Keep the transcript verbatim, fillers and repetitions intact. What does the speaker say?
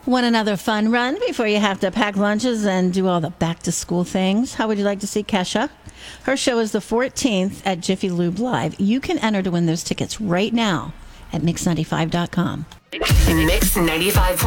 Want another fun run before you have to pack lunches and do all the back to school things? How would you like to see Kesha? Her show is the fourteenth at Jiffy Lube Live. You can enter to win those tickets right now at mix ninety-five dot com. Mix ninety-five.